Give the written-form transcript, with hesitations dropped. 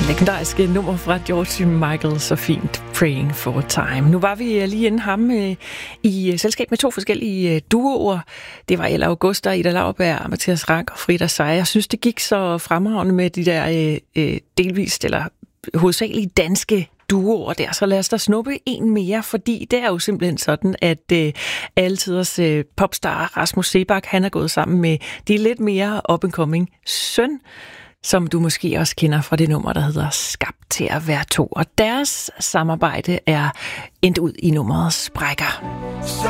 Legendariske nummer fra George Michael, så fint, Praying for Time. Nu var vi lige inde ham i selskab med 2 forskellige duoer. Det var Ella Augusta, Ida Lauerberg, Mathias Rank og Frida Seier. Jeg synes, det gik så fremragende med de der delvist eller hovedsageligt danske duoer der. Så lad os da snuppe en mere, fordi det er jo simpelthen sådan, at altiders popstar Rasmus Seebach, han er gået sammen med de lidt mere up-and-coming søn, som du måske også kender fra det nummer, der hedder Skabt til at være to. Og deres samarbejde er endt ud i nummeret Sprækker.